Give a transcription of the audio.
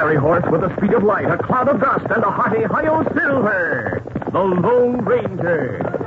fiery horse with the speed of light, a cloud of dust, and a hearty hi-yo silver. The Lone Ranger.